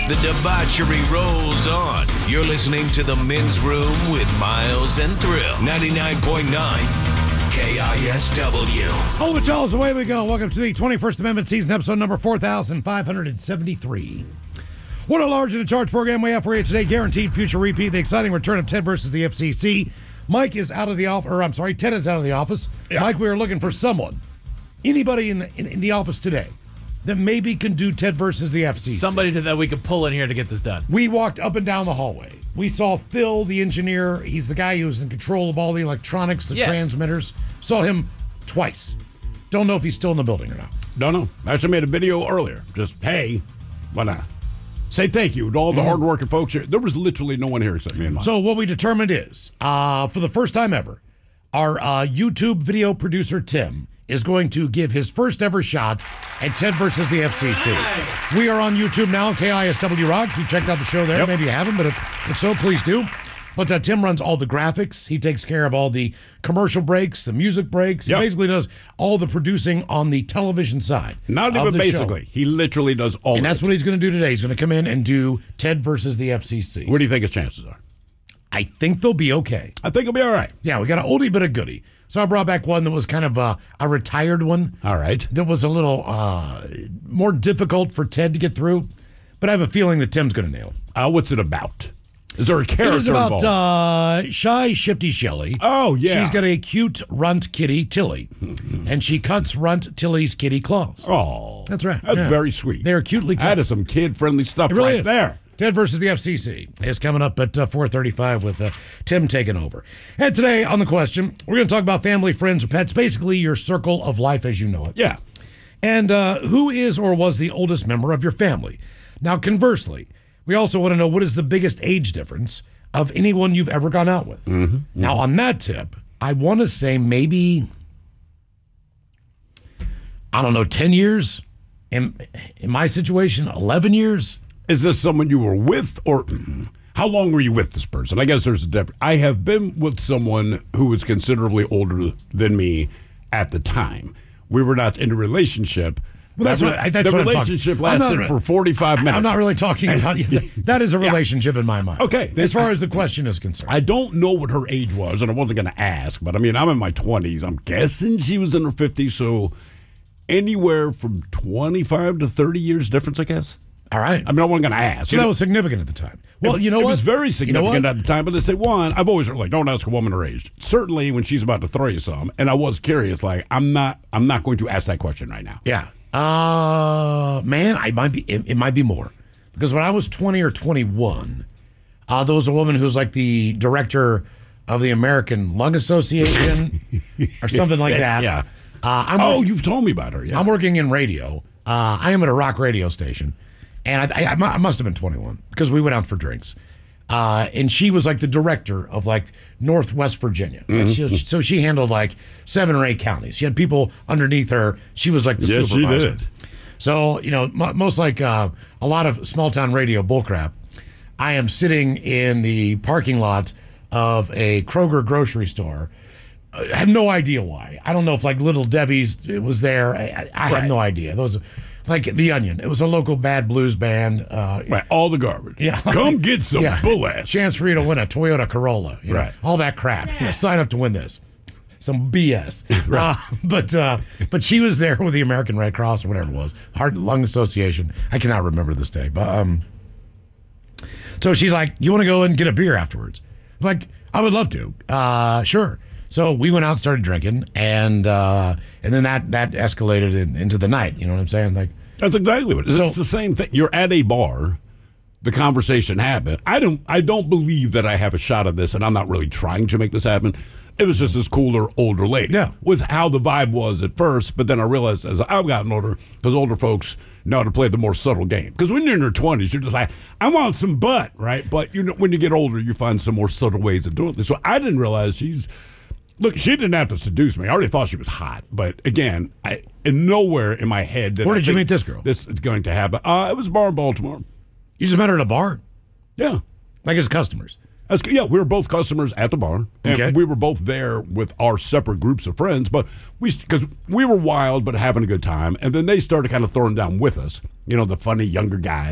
The debauchery rolls on. You're listening to The Men's Room with Miles and Thrill. 99.9 KISW. Hold it, y'all. Away we go. Welcome to the 21st Amendment season, episode number 4,573. What a large and a charge program we have for you today. Guaranteed future repeat. The exciting return of Ted versus the FCC. Mike is out of the office, Ted is out of the office. Yeah. Mike, we are looking for someone, anybody in the office today that maybe can do Ted versus the FCC. Somebody that we could pull in here to get this done. We walked up and down the hallway. We saw Phil, the engineer. He's the guy who's in control of all the electronics, the transmitters. Saw him twice. Don't know if he's still in the building or not. Don't know. Actually made a video earlier. Just, hey, why not? Say thank you to all the hardworking folks here. There was literally no one here except me and Mike. So what we determined is, for the first time ever, our YouTube video producer, Tim, is going to give his first ever shot at Ted versus the FCC. We are on YouTube now, KISW Rock. If you checked out the show there, maybe you haven't, but if so, please do. But Tim runs all the graphics. He takes care of all the commercial breaks, the music breaks. He basically does all the producing on the television side. Not even basically. Show. He literally does all of it. And that's what he's going to do today. He's going to come in and do Ted versus the FCC. What do you think his chances are? I think they'll be okay. I think he'll be all right. Yeah, we got an oldie but a goodie. So I brought back one that was kind of a retired one. All right. That was a little more difficult for Ted to get through. But I have a feeling that Tim's going to nail it. What's it about? Is there a character involved? It is about Shy Shifty Shelley. Oh, yeah. She's got a cute runt kitty, Tilly. And she cuts runt Tilly's kitty claws. Oh. That's right. That's very sweet. They're cutely cut. That is some kid-friendly stuff really right there. Ted versus the FCC is coming up at 4:35 with Tim taking over. And today on the question, we're going to talk about family, friends, or pets, basically your circle of life as you know it. Yeah. And who is or was the oldest member of your family? Now, conversely, we also want to know what is the biggest age difference of anyone you've ever gone out with. Now, on that tip, I want to say maybe, 10 years. In my situation, 11 years. Is this someone you were with, or how long were you with this person? I guess there's a difference. I have been with someone who was considerably older than me at the time. We were not in a relationship. Well, the relationship lasted for 45 minutes. I'm not really talking about that is a relationship in my mind. Okay. As far as the question is concerned. I don't know what her age was, and I wasn't going to ask, but I'm in my 20s. I'm guessing she was in her 50s, so anywhere from 25 to 30 years difference, I guess. All right. I wasn't going to ask. So that was significant at the time. Well, you know what? It was very significant at the time, but they say, I've always heard, don't ask a woman her age. Certainly when she's about to throw you some, and I was curious, I'm not going to ask that question right now. Yeah. Man, it might be more. Because when I was 20 or 21, there was a woman who was like the director of the American Lung Association or something like that. Yeah. You've told me about her. Yeah. I'm working in radio. I am at a rock radio station. And I must have been 21 because we went out for drinks. And she was like the director of Northwest Virginia. So she handled 7 or 8 counties. She had people underneath her. She was like the supervisor. She did. So, most a lot of small town radio bullcrap, I am sitting in the parking lot of a Kroger grocery store. I have no idea why. I don't know if Little Debbie's was there. I have no idea. Those The Onion. It was a local bad blues band. All the garbage. Yeah. Come get some bull-ass. Chance for you to win a Toyota Corolla. All that crap. Sign up to win this. Some BS. Right. But she was there with the American Red Cross or whatever it was. Heart and Lung Association. I cannot remember this day. But so she's like, you want to go and get a beer afterwards? I'm like, I would love to. Sure. So we went out and started drinking, and then that escalated into the night. You know what I'm saying? That's exactly what it is. It's the same thing. You're at a bar, the conversation happened. I don't believe that I have a shot of this, and I'm not really trying to make this happen. It was just this cooler, older lady. Yeah, was how the vibe was at first, but then I realized as I've gotten older, because older folks know how to play the more subtle game. Because when you're in your 20s, you're just like, I want some butt, right? But when you get older, you find some more subtle ways of doing this. So I didn't realize Look, she didn't have to seduce me. I already thought she was hot. But again, nowhere in my head Where did you meet this girl? This is going to happen. It was a bar in Baltimore. You just met her at a bar? Yeah. As customers? Yeah, we were both customers at the bar. And okay. we were both there with our separate groups of friends. But because we were wild but having a good time. And then they started kind of throwing down with us. The funny younger guys.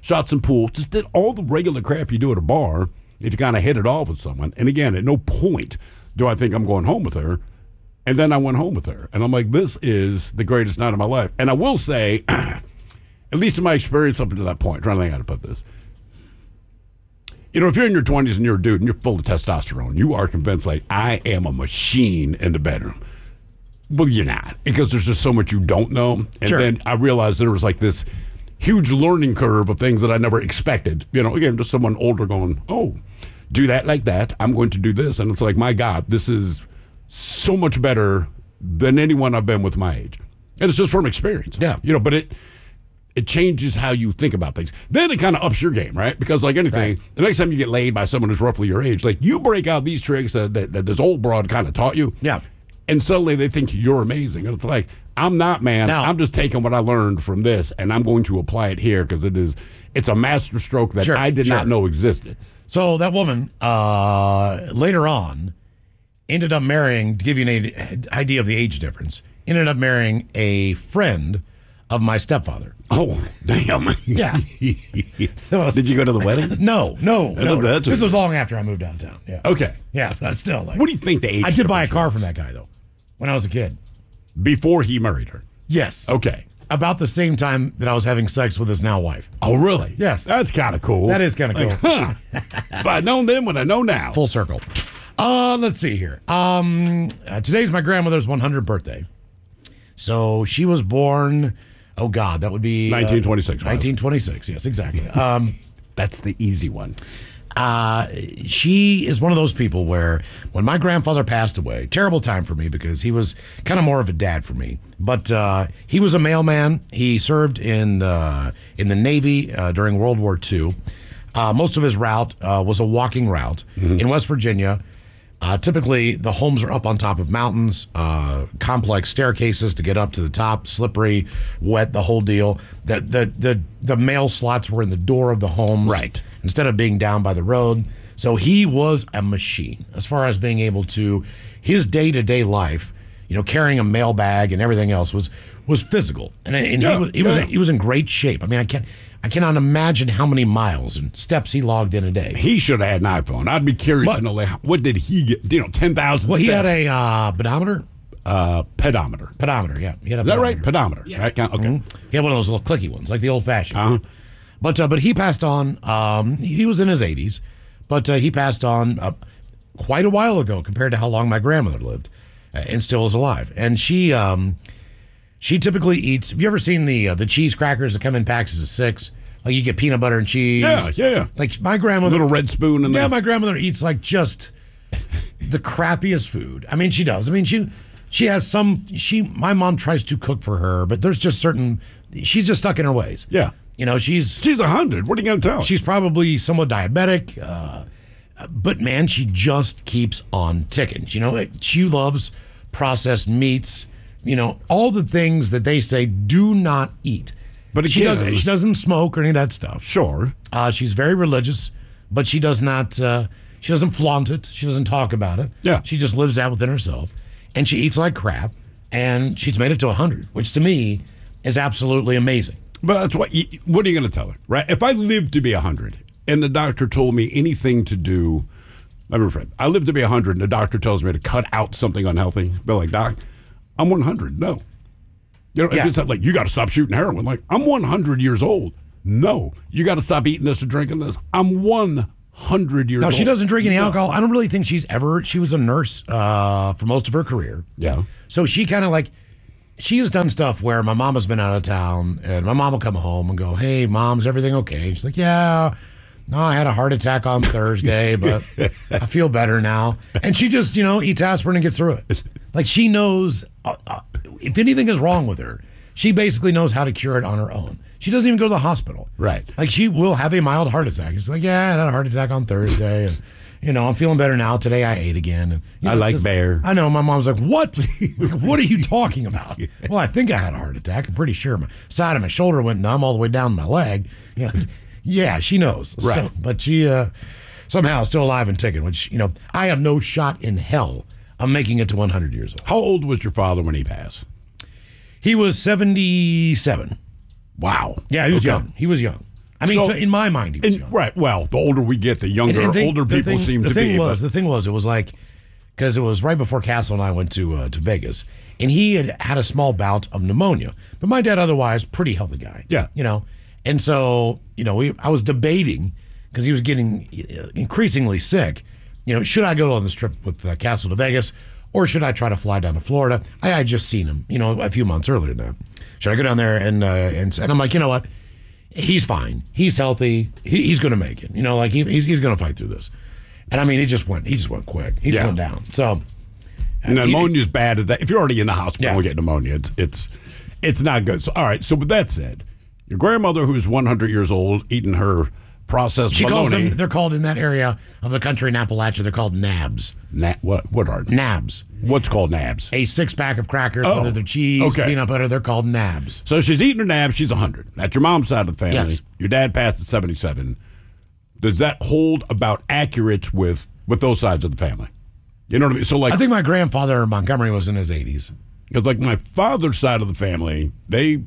shot some pool, just did all the regular crap you do at a bar if you kind of hit it off with someone. And again, at no point do I think I'm going home with her. And then I went home with her. And I'm like, this is the greatest night of my life. And I will say, at least in my experience up to that point, trying to think how to put this. You know, if you're in your 20s and you're a dude and you're full of testosterone, you are convinced, like, I am a machine in the bedroom. Well, you're not, because there's just so much you don't know. And then I realized there was like this huge learning curve of things that I never expected. You know, again, just someone older going, oh, do that like that. I'm going to do this. And it's like, my God, this is so much better than anyone I've been with my age. And it's just from experience. Yeah. You know, but it changes how you think about things. Then it kind of ups your game, right? Because like anything, the next time you get laid by someone who's roughly your age, like you break out these tricks that this old broad kind of taught you. Yeah. And suddenly they think you're amazing. And it's like, I'm not, man. Now, I'm just taking what I learned from this and I'm going to apply it here because it's a master stroke that I did not know existed. So that woman later on ended up marrying, to give you an idea of the age difference, ended up marrying a friend of my stepfather. Oh, damn. Yeah. Did you go to the wedding? No. That's This was long after I moved out of town. Yeah. Okay. Yeah, but still. Like, What do you think the age I did buy a difference car was? from that guy, though, when I was a kid. Before he married her. Yes. Okay. About the same time that I was having sex with his now wife. Oh, really? Yes. That's kind of cool. That is kind of cool. Huh. If I'd known then what I know now. Full circle. Let's see here. Today's my grandmother's 100th birthday. So she was born, oh God, that would be 1926. 1926, yes, exactly. That's the easy one. She is one of those people where when my grandfather passed away, terrible time for me because he was kind of more of a dad for me. But he was a mailman. He served in the Navy during World War II. Most of his route was a walking route in West Virginia. Typically, the homes are up on top of mountains, complex staircases to get up to the top, slippery, wet, the whole deal. The mail slots were in the door of the homes, right, instead of being down by the road. So he was a machine as far as being able to, his day-to-day life, you know, carrying a mail bag and everything else was physical, and he was in great shape. I mean, I cannot imagine how many miles and steps he logged in a day. He should have had an iPhone. I'd be curious to know, like, what did he get? 10,000 Well, steps. he had a pedometer. Pedometer. Pedometer, yeah. He had a Is that pedometer. right? Pedometer, Yeah. right? Okay. Mm-hmm. He had one of those little clicky ones, like the old-fashioned. But he passed on. He was in his 80s, but he passed on quite a while ago compared to how long my grandmother lived, and still is alive. And she typically eats. Have you ever seen the cheese crackers that come in packs of 6? Like you get peanut butter and cheese. Yeah. Like my grandmother, Little red spoon in there. Yeah, my grandmother eats like just the crappiest food. I mean, she does. I mean, she has some. My mom tries to cook for her, but there's just certain. She's just stuck in her ways. Yeah. You know, she's 100. What are you going to tell? She's probably somewhat diabetic, but man, she just keeps on ticking. You know, she loves processed meats. You know, all the things that they say do not eat. But She doesn't smoke or any of that stuff. Sure. She's very religious, but she does not. She doesn't flaunt it. She doesn't talk about it. Yeah. She just lives out within herself, and she eats like crap. And she's made it to 100, which to me is absolutely amazing. But that's what are you going to tell her, right? If I lived to be 100 and the doctor told me anything to do, I'm a friend. I live to be 100 and the doctor tells me to cut out something unhealthy. Be like, Doc, I'm 100. No. You know, if it's like, you got to stop shooting heroin. Like, I'm 100 years old. No. You got to stop eating this or drinking this. I'm 100 years old. No, she doesn't drink any alcohol. I don't really think she was a nurse for most of her career. Yeah. So she kind of like, she has done stuff where my mom has been out of town and my mom will come home and go, hey, Mom, is everything okay? And she's like, yeah, no, I had a heart attack on Thursday, but I feel better now. And she just, eats aspirin and gets through it. Like she knows if anything is wrong with her, she basically knows how to cure it on her own. She doesn't even go to the hospital. Right. Like she will have a mild heart attack. She's like, yeah, I had a heart attack on Thursday. And, I'm feeling better now. Today I ate again. And I like bear. I know. My mom's like, what? What are you talking about? Well, I think I had a heart attack. I'm pretty sure my side of my shoulder went numb all the way down my leg. Yeah, she knows. Right. So, but she somehow is still alive and ticking, which, I have no shot in hell of making it to 100 years old. How old was your father when he passed? He was 77. Wow. Yeah, he was young. He was young. I mean, So- in my mind, he was young. Right. Well, the older we get, the younger, older people seem to be. The thing was, it was like, because it was right before Castle and I went to Vegas, and he had a small bout of pneumonia. But my dad, otherwise, pretty healthy guy. Yeah. And so, I was debating, because he was getting increasingly sick, should I go on this trip with Castle to Vegas, or should I try to fly down to Florida? I had just seen him, a few months earlier now. Should I go down there and I'm like, you know what? He's fine. He's healthy. He's going to make it. He's going to fight through this. And I mean, he just went quick. He just went down. So pneumonia's bad at that. If you're already in the hospital and Yeah. get pneumonia, it's not good. So all right. So with that said, your grandmother, who's 100 years old, eating her processed she calls bologna. them. They're called in that area of the country in Appalachia. They're called nabs. What are Nabs. What's called nabs? A 6-pack of crackers, Oh, whether they're cheese, okay. peanut butter, they're called nabs. So she's eating her nabs. She's 100. That's your mom's side of the family. Yes. Your dad passed at 77. Does that hold about accurate with those sides of the family? You know what I mean? So like, I think my grandfather in Montgomery was in his 80s. because like my father's side of the family, they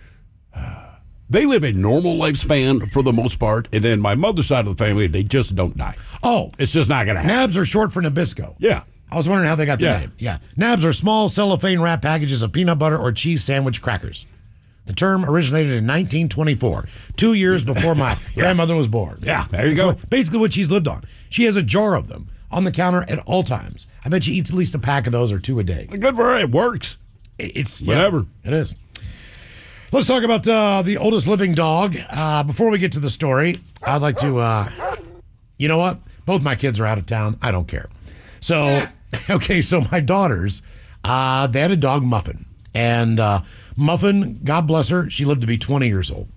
live a normal lifespan for the most part, and then my mother's side of the family, they just don't die. Oh, It's just not going to happen. nabs are short for Nabisco. Yeah. I was wondering how they got the Yeah. name. Yeah. Nabs are small cellophane wrap packages of peanut butter or cheese sandwich crackers. The term originated in 1924, 2 years before my grandmother was born. Yeah, there you go. Basically what she's lived on. She has a jar of them on the counter at all times. I bet she eats at least a pack of those or 2 a day. Good for her. It works. It's Whatever. It is. Let's talk about the oldest living dog. Before we get to the story, I'd like to, you know what? Both my kids are out of town. I don't care. So, so my daughters, they had a dog, Muffin. And Muffin, God bless her, she lived to be 20 years old.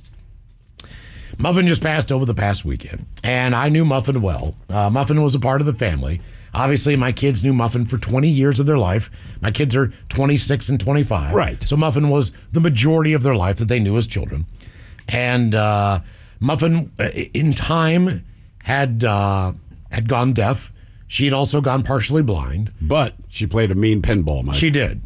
Muffin just passed over the past weekend. And I knew Muffin well. Muffin was a part of the family. Obviously, my kids knew Muffin for 20 years of their life. My kids are 26 and 25. Right. So Muffin was the majority of their life that they knew as children. And Muffin, in time, had gone deaf. She had also gone partially blind. But she played a mean pinball, Mike. She did.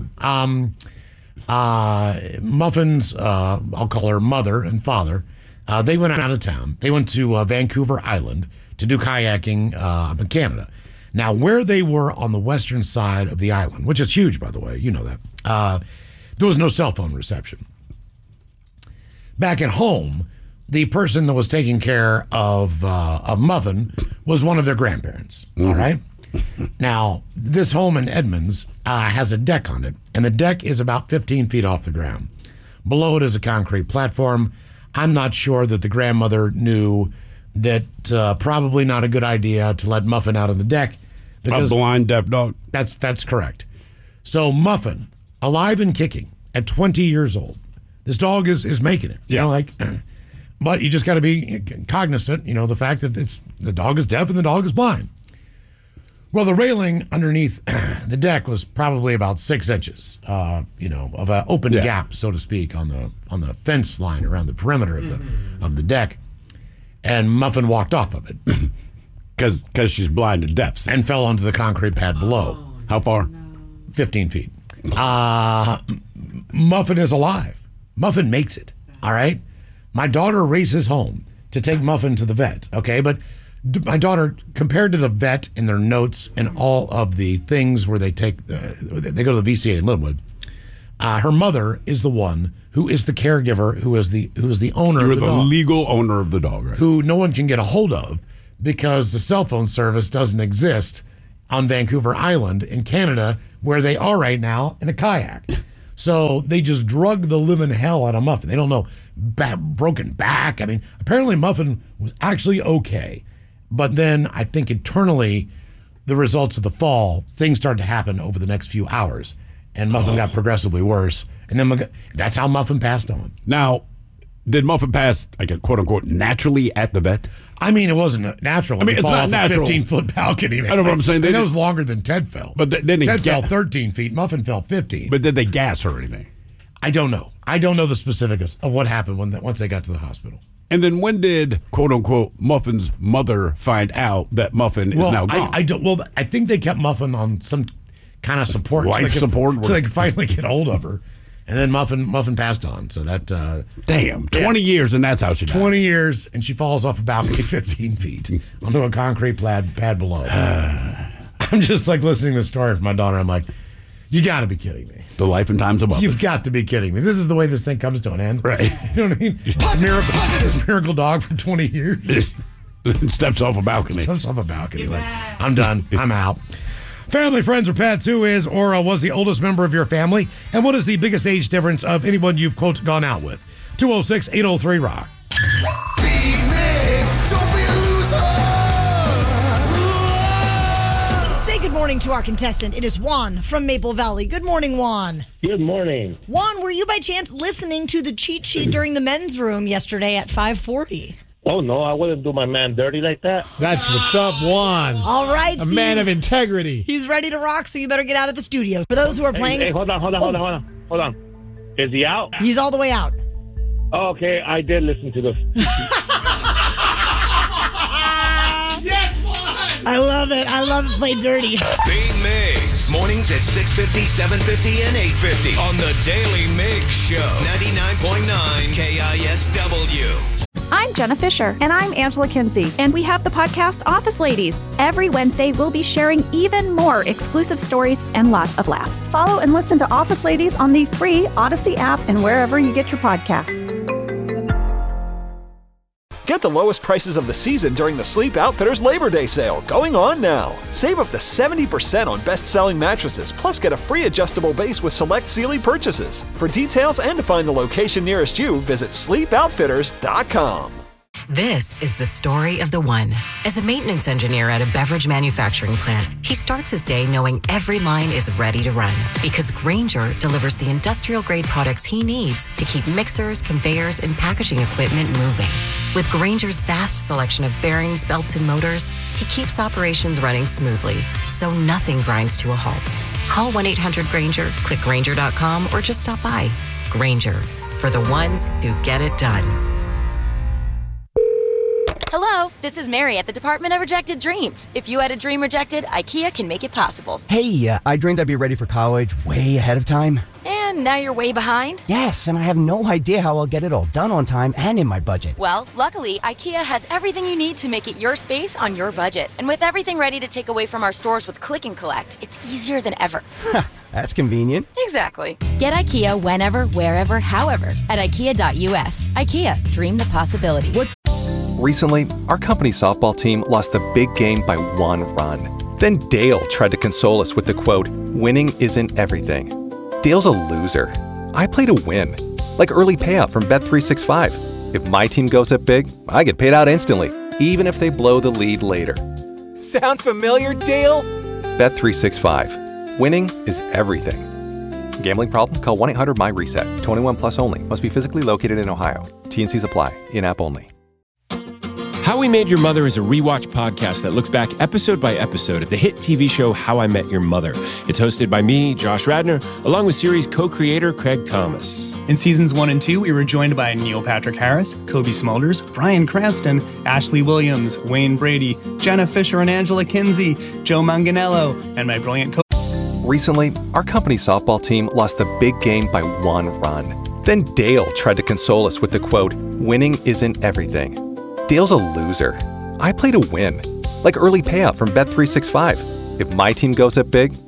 Muffin's, I'll call her mother and father, they went out of town. They went to Vancouver Island to do kayaking up in Canada. Now, where they were on the western side of the island, which is huge, by the way, you know that, there was no cell phone reception. Back at home, the person that was taking care of Muffin was one of their grandparents, all right? Now, this home in Edmonds has a deck on it, and the deck is about 15 feet off the ground. Below it is a concrete platform. I'm not sure that the grandmother knew that probably not a good idea to let Muffin out on the deck. A blind deaf dog. That's correct. So Muffin, alive and kicking at 20 years old. This dog is making it. You know, but you just got to be cognizant, the fact that the dog is deaf and the dog is blind. Well, the railing underneath the deck was probably about 6 inches, of an open gap, so to speak, on the fence line around the perimeter of the deck. And Muffin walked off of it. Because she's blind and deaf. And fell onto the concrete pad below. How far? 15 feet. Muffin is alive. Muffin makes it, all right? My daughter races home to take Muffin to the vet, okay? But my daughter, compared to the vet and their notes and all of the things where they go to the VCA in Linwood, her mother is the one who is the caregiver, who is the owner You're of the the dog. legal owner of the dog, right? Who no one can get a hold of because the cell phone service doesn't exist on Vancouver Island in Canada, where they are right now in a kayak. So they just drug the living hell out of Muffin. They don't know, broken back. I mean, apparently Muffin was actually okay. But then I think internally, the results of the fall, things started to happen over the next few hours. And Muffin got progressively worse. And then that's how Muffin passed on. Now, did Muffin pass, like a quote-unquote, naturally at the vet? I mean, it wasn't natural. I mean, it's not natural. 15-foot balcony. Man. I know what I'm saying. And that was longer than Ted fell. But then Ted fell 13 feet. Muffin fell 15. But did they gas her or anything? I don't know. I don't know the specifics of what happened once they got to the hospital. And then when did, quote-unquote, Muffin's mother find out that Muffin is now gone? I think they kept Muffin on some kind of support. Life support? So they could finally get hold of her. And then Muffin passed on. So that damn, 20 years, and that's how she died. 20 years, and she falls off a balcony 15 feet onto a concrete pad below. I'm just like listening to the story from my daughter. I'm like, you got to be kidding me. The life and times of Muffin. You've got to be kidding me. This is the way this thing comes to an end. Right. You know what I mean? This miracle dog for 20 years. Steps off a balcony. Like, I'm done. I'm out. Family, friends, or pets, who is or was the oldest member of your family? And what is the biggest age difference of anyone you've, quote, gone out with? 206-803-ROCK. Say good morning to our contestant. It is Juan from Maple Valley. Good morning, Juan. Good morning. Juan, were you by chance listening to the cheat sheet during the men's room yesterday at 5:40? Oh, no, I wouldn't do my man dirty like that. That's what's up, Juan. All right, A Steve. man of integrity. He's ready to rock, so you better get out of the studio. For those who are playing... Hey, hold on. Is he out? He's all the way out. Oh, okay, I did listen to the... I love it. Play dirty. Big Migs. Mornings at 6:50, 7:50, and 8:50 on the Daily Migs Show. 99.9 KISW. I'm Jenna Fisher. And I'm Angela Kinsey. And we have the podcast Office Ladies. Every Wednesday, we'll be sharing even more exclusive stories and lots of laughs. Follow and listen to Office Ladies on the free Odyssey app and wherever you get your podcasts. Get the lowest prices of the season during the Sleep Outfitters Labor Day sale, going on now. Save up to 70% on best-selling mattresses, plus get a free adjustable base with select Sealy purchases. For details and to find the location nearest you, visit sleepoutfitters.com. This is the story of the one. As a maintenance engineer at a beverage manufacturing plant, he starts his day knowing every line is ready to run because Grainger delivers the industrial-grade products he needs to keep mixers, conveyors, and packaging equipment moving. With Grainger's vast selection of bearings, belts, and motors, he keeps operations running smoothly, so nothing grinds to a halt. Call 1-800-GRAINGER, click Grainger.com, or just stop by. Grainger, for the ones who get it done. Hello, this is Mary at the Department of Rejected Dreams. If you had a dream rejected, IKEA can make it possible. Hey, I dreamed I'd be ready for college way ahead of time. And now you're way behind? Yes, and I have no idea how I'll get it all done on time and in my budget. Well, luckily, IKEA has everything you need to make it your space on your budget. And with everything ready to take away from our stores with Click and Collect, it's easier than ever. That's convenient. Exactly. Get IKEA whenever, wherever, however at IKEA.us. IKEA, dream the possibility. Recently, our company's softball team lost the big game by 1 run. Then Dale tried to console us with the quote, "Winning isn't everything." Dale's a loser. I play to win, like early payout from Bet365. If my team goes up big, I get paid out instantly, even if they blow the lead later. Sound familiar, Dale? Bet365. Winning is everything. Gambling problem? Call 1-800-MY-RESET. 21 plus only. Must be physically located in Ohio. T&Cs apply. In-app only. How We Made Your Mother is a rewatch podcast that looks back episode by episode at the hit TV show How I Met Your Mother. It's hosted by me, Josh Radnor, along with series co-creator Craig Thomas. In seasons 1 and 2, we were joined by Neil Patrick Harris, Kobe Smulders, Bryan Cranston, Ashley Williams, Wayne Brady, Jenna Fisher and Angela Kinsey, Joe Manganiello, and my brilliant Recently, our company's softball team lost the big game by 1 run. Then Dale tried to console us with the quote, "Winning isn't everything." Dale's a loser. I play to win, like early payout from Bet365. If my team goes up big,